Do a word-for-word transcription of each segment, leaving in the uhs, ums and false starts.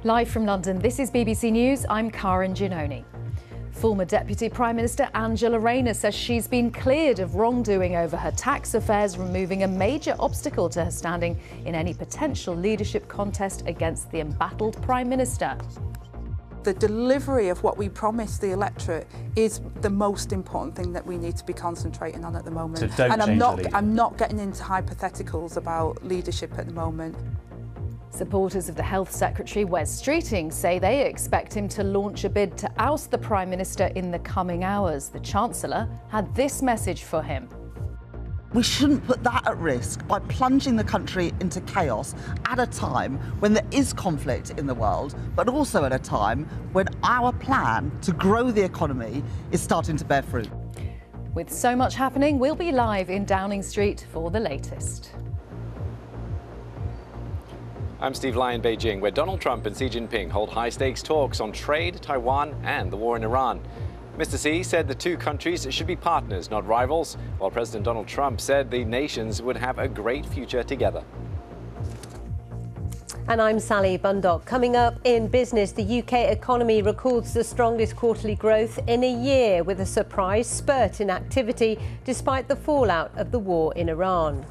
Live from London, this is B B C News. I'm Karen Giannoni. Former Deputy Prime Minister Angela Rayner says she's been cleared of wrongdoing over her tax affairs, removing a major obstacle to her standing in any potential leadership contest against the embattled Prime Minister. The delivery of what we promised the electorate is the most important thing that we need to be concentrating on at the moment. So don't and I'm change not, the leader. I'm not getting into hypotheticals about leadership at the moment. Supporters of the Health Secretary, Wes Streeting, say they expect him to launch a bid to oust the Prime Minister in the coming hours. The Chancellor had this message for him. We shouldn't put that at risk by plunging the country into chaos at a time when there is conflict in the world, but also at a time when our plan to grow the economy is starting to bear fruit. With so much happening, we'll be live in Downing Street for the latest. I'm Steve Lai in Beijing, where Donald Trump and Xi Jinping hold high-stakes talks on trade, Taiwan and the war in Iran. Mister Xi said the two countries should be partners, not rivals, while President Donald Trump said the nations would have a great future together. And I'm Sally Bundock. Coming up in business, the U K economy records the strongest quarterly growth in a year, with a surprise spurt in activity despite the fallout of the war in Iran.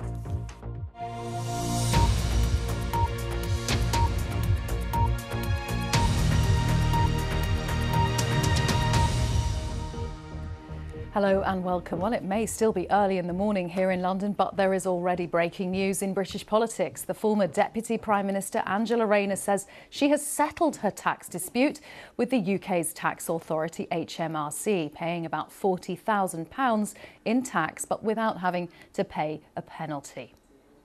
Hello and welcome. Well, it may still be early in the morning here in London, but there is already breaking news in British politics. The former Deputy Prime Minister Angela Rayner says she has settled her tax dispute with the U K's tax authority, H M R C, paying about forty thousand pounds in tax, but without having to pay a penalty.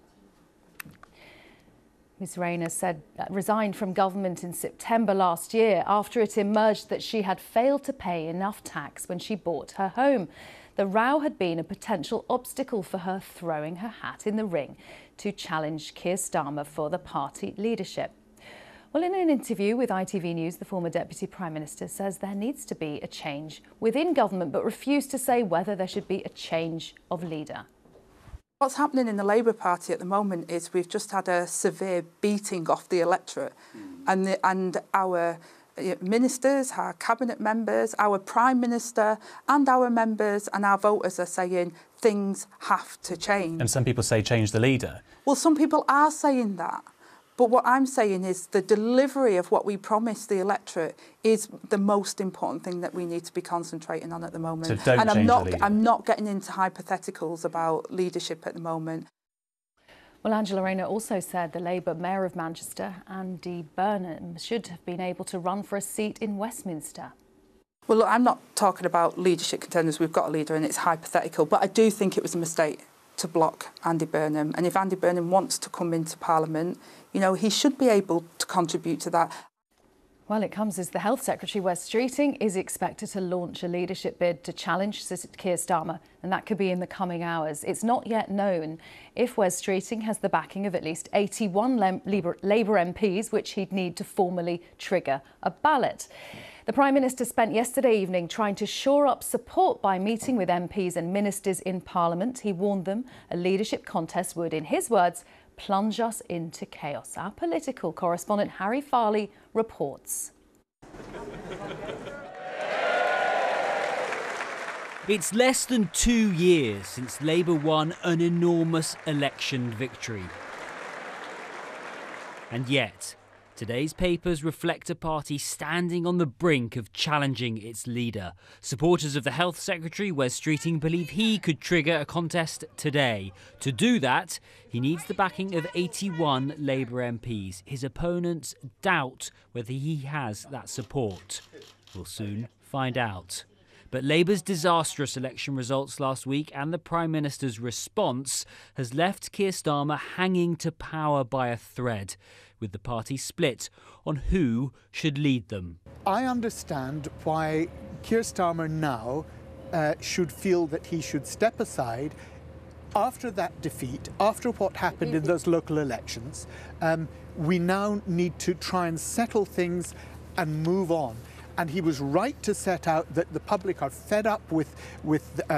Miz Rayner said uh, resigned from government in September last year after it emerged that she had failed to pay enough tax when she bought her home. The row had been a potential obstacle for her throwing her hat in the ring to challenge Keir Starmer for the party leadership. Well, in an interview with I T V News, the former Deputy Prime Minister says there needs to be a change within government, but refused to say whether there should be a change of leader. What's happening in the Labour Party at the moment is we've just had a severe beating off the electorate, mm. and, the, and our ministers, our cabinet members, our Prime Minister and our members and our voters are saying things have to change. And some people say change the leader. Well, some people are saying that. But what I'm saying is the delivery of what we promised the electorate is the most important thing that we need to be concentrating on at the moment. So don't and I'm change not, the leader. I'm not getting into hypotheticals about leadership at the moment. Well, Angela Rayner also said the Labour Mayor of Manchester, Andy Burnham, should have been able to run for a seat in Westminster. Well, look, I'm not talking about leadership contenders. We've got a leader and it's hypothetical, but I do think it was a mistake to block Andy Burnham. And if Andy Burnham wants to come into Parliament, you know, he should be able to contribute to that. Well, it comes as the Health Secretary, Wes Streeting, is expected to launch a leadership bid to challenge Keir Starmer, and that could be in the coming hours. It's not yet known if Wes Streeting has the backing of at least eighty-one Labour, Labour M Ps, which he'd need to formally trigger a ballot. The Prime Minister spent yesterday evening trying to shore up support by meeting with M Ps and ministers in Parliament. He warned them a leadership contest would, in his words, plunge us into chaos. Our political correspondent Harry Farley reports. It's less than two years since Labour won an enormous election victory. And yet, today's papers reflect a party standing on the brink of challenging its leader. Supporters of the Health Secretary, Wes Streeting, believe he could trigger a contest today. To do that, he needs the backing of eighty-one Labour M Ps. His opponents doubt whether he has that support. We'll soon find out. But Labour's disastrous election results last week and the Prime Minister's response has left Keir Starmer hanging to power by a thread, with the party split on who should lead them. I understand why Keir Starmer now uh, should feel that he should step aside after that defeat, after what happened in those local elections. Um, we now need to try and settle things and move on. And he was right to set out that the public are fed up with, with uh,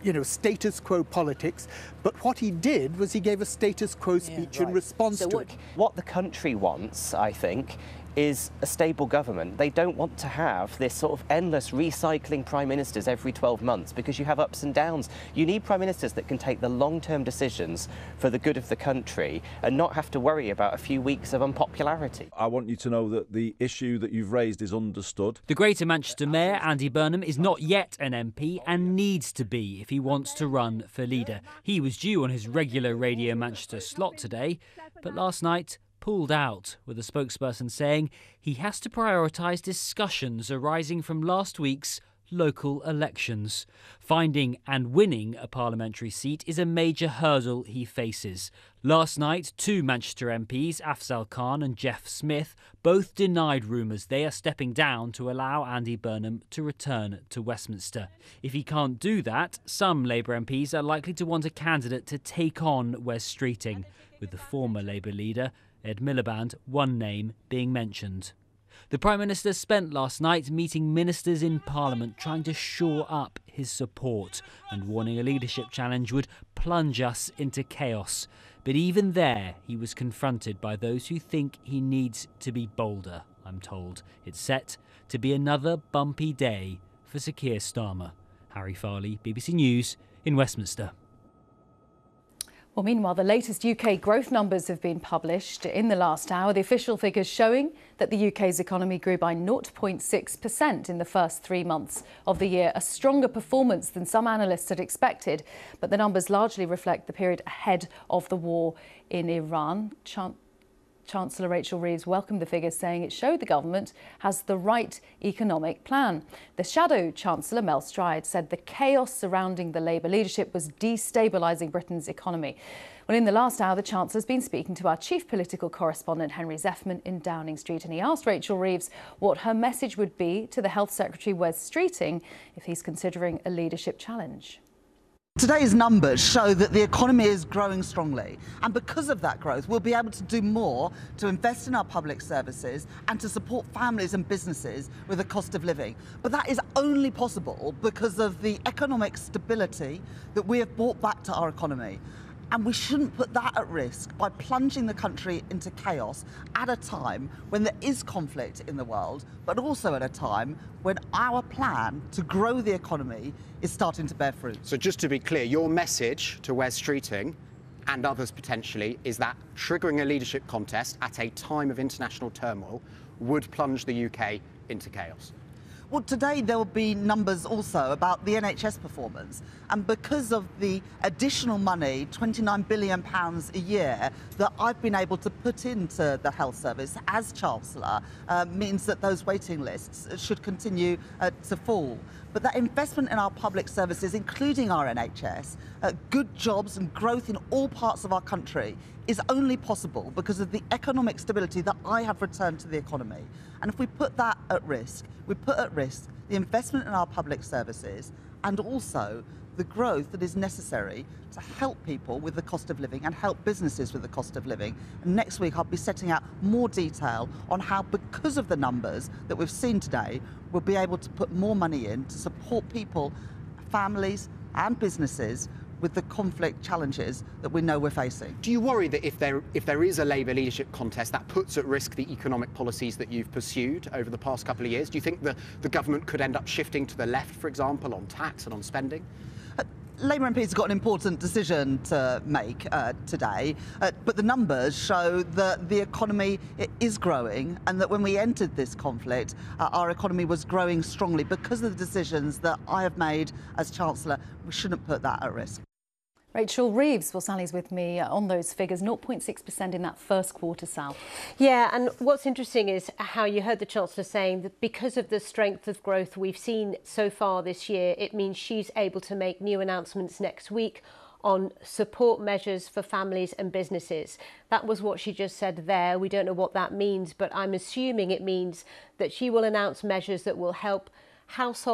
you know, status quo politics, but what he did was he gave a status quo speech Yeah, in right. response so to what, it. What the country wants, I think, is a stable government. They don't want to have this sort of endless recycling prime ministers every twelve months, because you have ups and downs. You need prime ministers that can take the long-term decisions for the good of the country and not have to worry about a few weeks of unpopularity. I want you to know that the issue that you've raised is understood. The Greater Manchester Mayor, Andy Burnham, is not yet an M P and needs to be if he wants to run for leader. He was due on his regular Radio Manchester slot today, but last night pulled out, with a spokesperson saying he has to prioritise discussions arising from last week's local elections. Finding and winning a parliamentary seat is a major hurdle he faces. Last night, two Manchester M Ps, Afzal Khan and Jeff Smith, both denied rumours they are stepping down to allow Andy Burnham to return to Westminster. If he can't do that, some Labour M Ps are likely to want a candidate to take on Wes Streeting, with the former Labour leader, Ed Miliband, one name being mentioned. The Prime Minister spent last night meeting ministers in Parliament trying to shore up his support and warning a leadership challenge would plunge us into chaos. But even there, he was confronted by those who think he needs to be bolder, I'm told. It's set to be another bumpy day for Sir Keir Starmer. Harry Farley, B B C News in Westminster. Well, meanwhile, the latest U K growth numbers have been published in the last hour. The official figures showing that the U K's economy grew by zero point six percent in the first three months of the year, a stronger performance than some analysts had expected. But the numbers largely reflect the period ahead of the war in Iran. Chan- Chancellor Rachel Reeves welcomed the figures, saying it showed the government has the right economic plan. The shadow Chancellor, Mel Stride, said the chaos surrounding the Labour leadership was destabilising Britain's economy. Well, in the last hour, the Chancellor's been speaking to our chief political correspondent, Henry Zeffman, in Downing Street, and he asked Rachel Reeves what her message would be to the Health Secretary, Wes Streeting, if he's considering a leadership challenge. Today's numbers show that the economy is growing strongly, and because of that growth, we'll be able to do more to invest in our public services and to support families and businesses with the cost of living. But that is only possible because of the economic stability that we have brought back to our economy. And we shouldn't put that at risk by plunging the country into chaos at a time when there is conflict in the world, but also at a time when our plan to grow the economy is starting to bear fruit. So just to be clear, your message to Wes Streeting and others potentially is that triggering a leadership contest at a time of international turmoil would plunge the U K into chaos. Well, today there will be numbers also about the N H S performance, and because of the additional money, twenty-nine billion pounds a year, that I've been able to put into the health service as Chancellor, uh, means that those waiting lists should continue uh, to fall. But that investment in our public services, including our N H S, uh, good jobs and growth in all parts of our country, is only possible because of the economic stability that I have returned to the economy. And if we put that at risk, we put at risk the investment in our public services and also the growth that is necessary to help people with the cost of living and help businesses with the cost of living. And next week I'll be setting out more detail on how, because of the numbers that we've seen today, we'll be able to put more money in to support people, families and businesses with the conflict challenges that we know we're facing. Do you worry that if there if there is a Labour leadership contest, that puts at risk the economic policies that you've pursued over the past couple of years? Do you think the, the government could end up shifting to the left, for example, on tax and on spending? Uh, Labour M Ps have got an important decision to make uh, today, uh, but the numbers show that the economy is growing and that when we entered this conflict, uh, our economy was growing strongly. Because of the decisions that I have made as Chancellor, we shouldn't put that at risk. Rachel Reeves, well, Sally's with me on those figures, zero point six percent in that first quarter, Sal. Yeah, and what's interesting is how you heard the Chancellor saying that because of the strength of growth we've seen so far this year, it means she's able to make new announcements next week on support measures for families and businesses. That was what she just said there. We don't know what that means, but I'm assuming it means that she will announce measures that will help households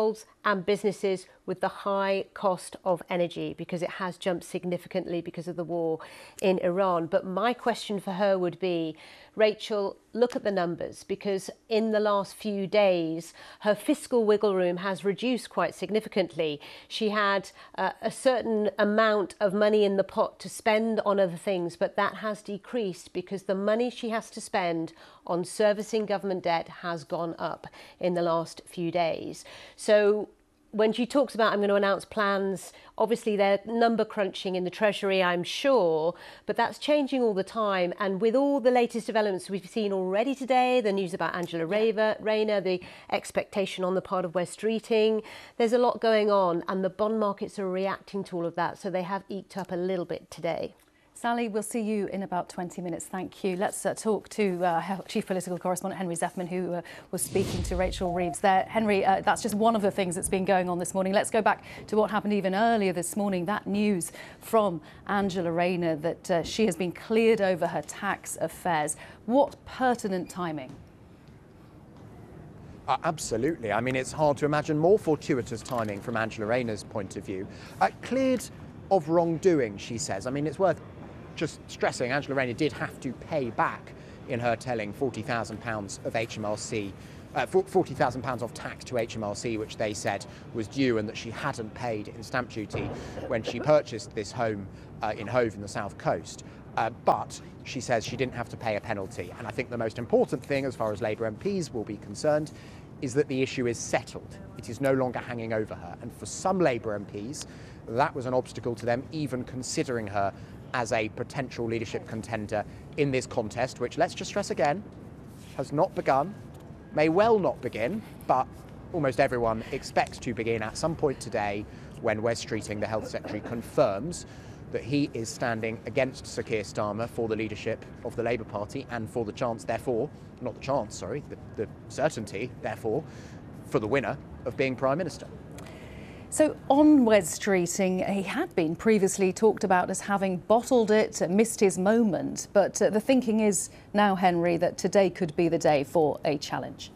and businesses with the high cost of energy, because it has jumped significantly because of the war in Iran. But my question for her would be, Rachel, look at the numbers, because in the last few days, her fiscal wiggle room has reduced quite significantly. She had uh, a certain amount of money in the pot to spend on other things, but that has decreased because the money she has to spend on servicing government debt has gone up in the last few days. So when she talks about, I'm going to announce plans, obviously they're number crunching in the Treasury, I'm sure, but that's changing all the time. And with all the latest developments we've seen already today, the news about Angela Rayner, the expectation on the part of Wes Streeting, there's a lot going on, and the bond markets are reacting to all of that. So they have eked up a little bit today. Sally, we'll see you in about twenty minutes. Thank you. Let's uh, talk to uh, Chief Political Correspondent Henry Zeffman, who uh, was speaking to Rachel Reeves there. Henry, uh, that's just one of the things that's been going on this morning. Let's go back to what happened even earlier this morning. That news from Angela Rayner that uh, she has been cleared over her tax affairs. What pertinent timing? Uh, absolutely. I mean, it's hard to imagine more fortuitous timing from Angela Rayner's point of view. Uh, cleared of wrongdoing, she says. I mean, it's worth just stressing Angela Rayner did have to pay back, in her telling, forty thousand pounds of H M R C, uh, forty thousand pounds of tax to H M R C, which they said was due and that she hadn't paid in stamp duty when she purchased this home uh, in Hove in the South Coast. Uh, but she says she didn't have to pay a penalty. And I think the most important thing, as far as Labour M Ps will be concerned, is that the issue is settled. It is no longer hanging over her. And for some Labour M Ps, that was an obstacle to them even considering her as a potential leadership contender in this contest, which, let's just stress again, has not begun, may well not begin, but almost everyone expects to begin at some point today when Wes Streeting, the Health Secretary, confirms that he is standing against Sir Keir Starmer for the leadership of the Labour Party and for the chance, therefore, not the chance, sorry, the, the certainty, therefore, for the winner of being Prime Minister. So on Wes Streeting, he had been previously talked about as having bottled it, missed his moment. But uh, the thinking is now, Henry, that today could be the day for a challenge.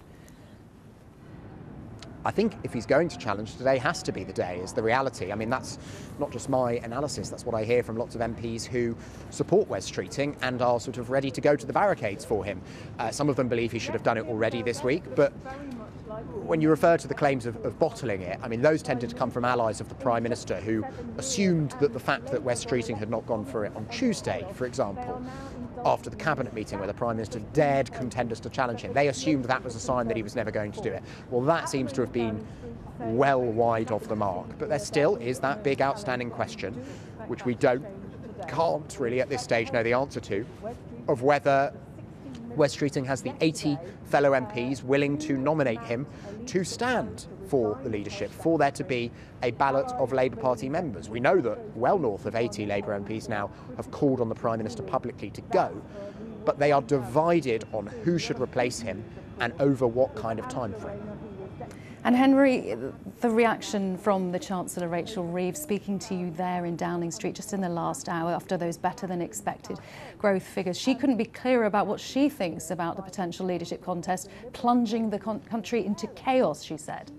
I think if he's going to challenge, today has to be the day, is the reality. I mean, that's not just my analysis, that's what I hear from lots of M Ps who support Wes Streeting and are sort of ready to go to the barricades for him. Uh, some of them believe he should have done it already this week, but when you refer to the claims of, of bottling it, I mean, those tended to come from allies of the Prime Minister who assumed that the fact that Wes Streeting had not gone for it on Tuesday, for example, after the Cabinet meeting where the Prime Minister dared contenders to challenge him, they assumed that was a sign that he was never going to do it. Well, that seems to have been well wide of the mark. But there still is that big outstanding question, which we don't, can't really at this stage know the answer to, of whether Wes Streeting has the eighty fellow M Ps willing to nominate him to stand for the leadership, for there to be a ballot of Labour Party members. We know that well north of eighty Labour M Ps now have called on the Prime Minister publicly to go, but they are divided on who should replace him and over what kind of time frame. And Henry, the reaction from the Chancellor Rachel Reeves speaking to you there in Downing Street just in the last hour after those better than expected growth figures, she couldn't be clearer about what she thinks about the potential leadership contest, plunging the con- country into chaos, she said.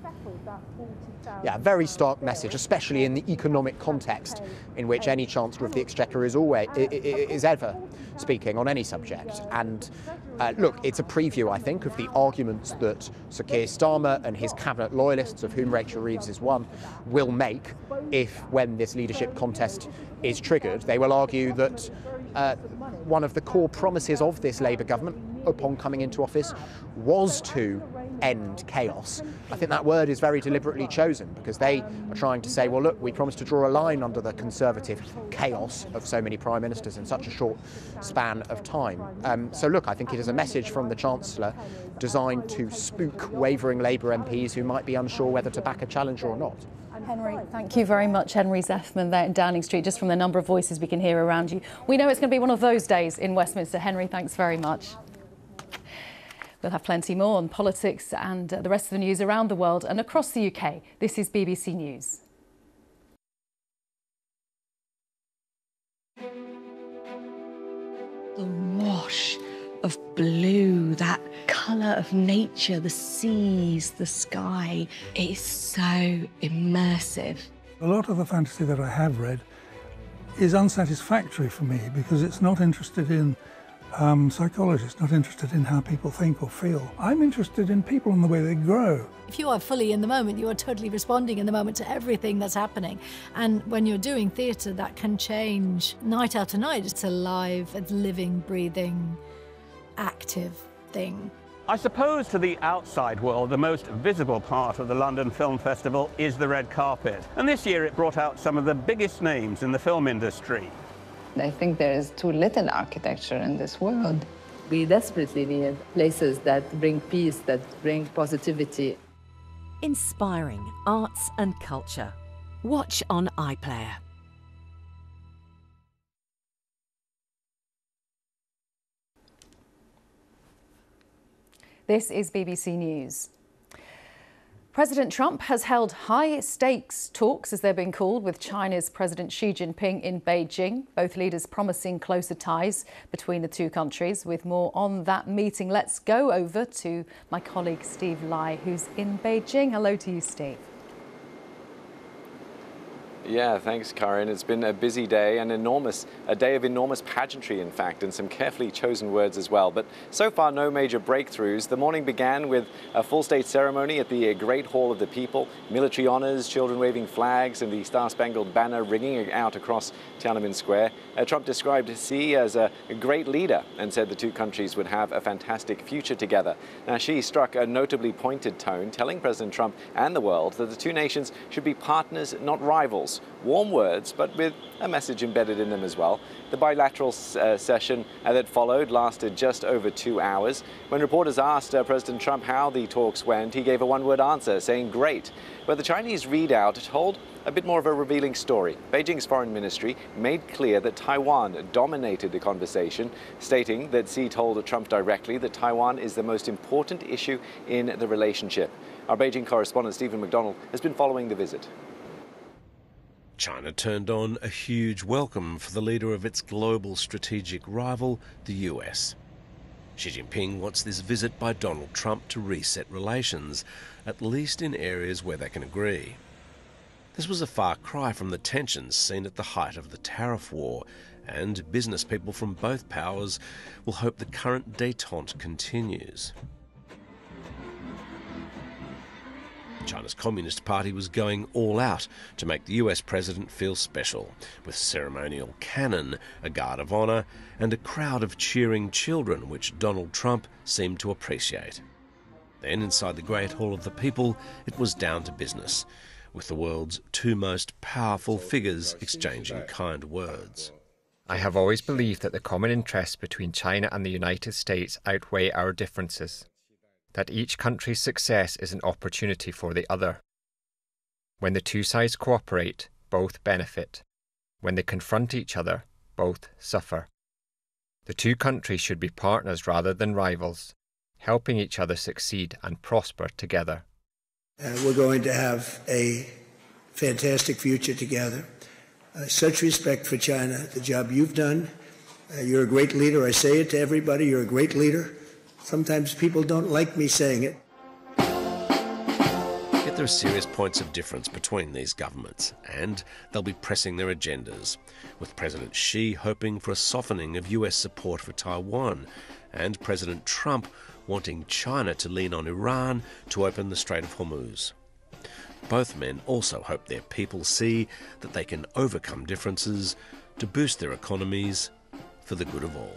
Yeah, a very stark message, especially in the economic context in which any Chancellor of the Exchequer is always is ever speaking on any subject. And uh, look, it's a preview, I think, of the arguments that Sir Keir Starmer and his cabinet loyalists, of whom Rachel Reeves is one, will make if, when this leadership contest is triggered, they will argue that uh, one of the core promises of this Labour government upon coming into office was to end chaos. I think that word is very deliberately chosen because they are trying to say, well, look, we promised to draw a line under the Conservative chaos of so many prime ministers in such a short span of time. Um, so look, I think it is a message from the Chancellor designed to spook wavering Labour M Ps who might be unsure whether to back a challenger or not. Henry, thank you very much. Henry Zeffman there in Downing Street, just from the number of voices we can hear around you. We know it's going to be one of those days in Westminster. Henry, thanks very much. We'll have plenty more on politics and uh, the rest of the news around the world and across the U K. This is B B C News. The wash of blue, that colour of nature, the seas, the sky. It is so immersive. A lot of the fantasy that I have read is unsatisfactory for me because it's not interested in um, psychology, it's not interested in how people think or feel. I'm interested in people and the way they grow. If you are fully in the moment, you are totally responding in the moment to everything that's happening. And when you're doing theatre, that can change night after night. It's a live, it's living, breathing, active thing. I suppose to the outside world, the most visible part of the London Film Festival is the red carpet. And this year it brought out some of the biggest names in the film industry. I think there is too little architecture in this world. We desperately need places that bring peace, that bring positivity. Inspiring arts and culture. Watch on iPlayer. This is B B C News. President Trump has held high-stakes talks, as they're being called, with China's President Xi Jinping in Beijing, both leaders promising closer ties between the two countries. With more on that meeting, let's go over to my colleague Steve Lai, who's in Beijing. Hello to you, Steve. Yeah, thanks, Karen. It's been a busy day, an enormous, a day of enormous pageantry, in fact, and some carefully chosen words as well. But so far, no major breakthroughs. The morning began with a full state ceremony at the Great Hall of the People, military honors, children waving flags, and the Star-Spangled Banner ringing out across Tiananmen Square. Uh, Trump described Xi as a, a great leader and said the two countries would have a fantastic future together. Now, Xi struck a notably pointed tone, telling President Trump and the world that the two nations should be partners, not rivals. Warm words, but with a message embedded in them as well. The bilateral uh, session uh, that followed lasted just over two hours. When reporters asked uh, President Trump how the talks went, he gave a one-word answer, saying great. But the Chinese readout told a bit more of a revealing story. Beijing's foreign ministry made clear that Taiwan dominated the conversation, stating that Xi told Trump directly that Taiwan is the most important issue in the relationship. Our Beijing correspondent Stephen McDonald has been following the visit. China turned on a huge welcome for the leader of its global strategic rival, the U S. Xi Jinping wants this visit by Donald Trump to reset relations, at least in areas where they can agree. This was a far cry from the tensions seen at the height of the tariff war, and business people from both powers will hope the current détente continues. China's Communist Party was going all out to make the U S president feel special, with ceremonial cannon, a guard of honour, and a crowd of cheering children, which Donald Trump seemed to appreciate. Then, inside the Great Hall of the People, it was down to business, with the world's two most powerful figures exchanging kind words. I have always believed that the common interests between China and the United States outweigh our differences, that each country's success is an opportunity for the other. When the two sides cooperate, both benefit. When they confront each other, both suffer. The two countries should be partners rather than rivals, helping each other succeed and prosper together. Uh, we're going to have a fantastic future together. Uh, such respect for China, the job you've done. Uh, you're a great leader. I say it to everybody, you're a great leader. Sometimes people don't like me saying it. Yet there are serious points of difference between these governments, and they'll be pressing their agendas, with President Xi hoping for a softening of U S support for Taiwan, and President Trump wanting China to lean on Iran to open the Strait of Hormuz. Both men also hope their people see that they can overcome differences to boost their economies for the good of all.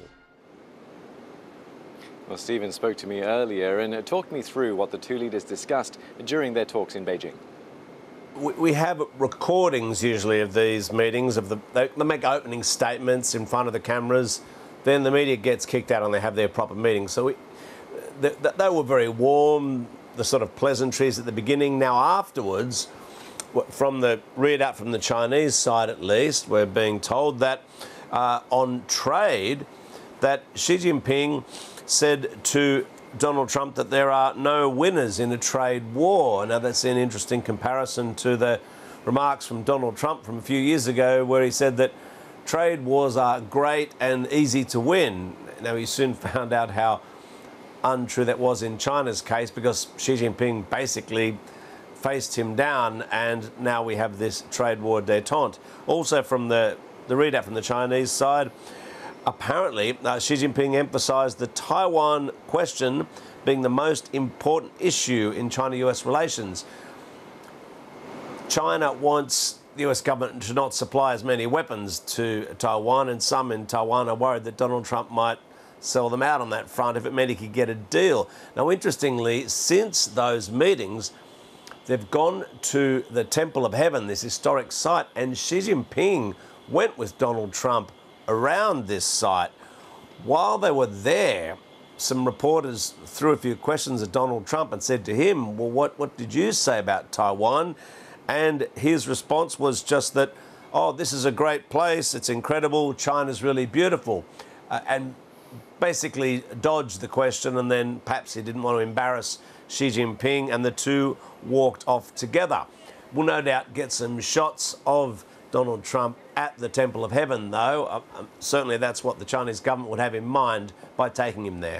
Well, Stephen spoke to me earlier and talked me through what the two leaders discussed during their talks in Beijing. We have recordings usually of these meetings. Of the, they, they make opening statements in front of the cameras. Then the media gets kicked out and they have their proper meetings. So we, they, they were very warm, the sort of pleasantries at the beginning. Now afterwards, from the readout from the Chinese side at least, we're being told that uh, on trade, that Xi Jinping said to Donald Trump that there are no winners in a trade war. Now that's an interesting comparison to the remarks from Donald Trump from a few years ago, where he said that trade wars are great and easy to win. Now he soon found out how untrue that was in China's case, because Xi Jinping basically faced him down, and now we have this trade war détente. Also from the, the readout from the Chinese side, apparently uh, Xi Jinping emphasised the Taiwan question being the most important issue in China-U S relations. China wants the U S government to not supply as many weapons to Taiwan, and some in Taiwan are worried that Donald Trump might sell them out on that front if it meant he could get a deal. Now, interestingly, since those meetings, they've gone to the Temple of Heaven, this historic site, and Xi Jinping went with Donald Trump around this site. While they were there, some reporters threw a few questions at Donald Trump and said to him, well, what, what did you say about Taiwan? And his response was just that, oh, this is a great place, it's incredible, China's really beautiful. Uh, and basically dodged the question, and then perhaps he didn't want to embarrass Xi Jinping, and the two walked off together. We'll no doubt get some shots of Donald Trump at the Temple of Heaven, though. Uh, um, certainly that's what the Chinese government would have in mind by taking him there.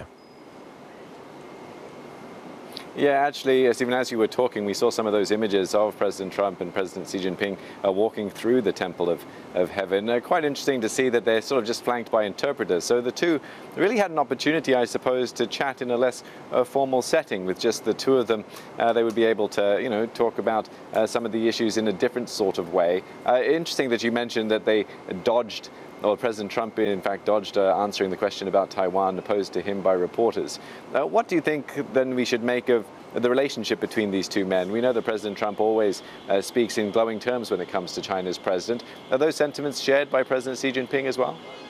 Yeah, actually, Stephen, as you were talking, we saw some of those images of President Trump and President Xi Jinping uh, walking through the Temple of, of Heaven. Uh, quite interesting to see that they're sort of just flanked by interpreters. So the two really had an opportunity, I suppose, to chat in a less uh, formal setting with just the two of them. Uh, they would be able to, you know, talk about uh, some of the issues in a different sort of way. Uh, interesting that you mentioned that they dodged Well, President Trump, in fact, dodged uh, answering the question about Taiwan posed to him by reporters. Uh, what do you think, then, we should make of the relationship between these two men? We know that President Trump always uh, speaks in glowing terms when it comes to China's president. Are those sentiments shared by President Xi Jinping as well?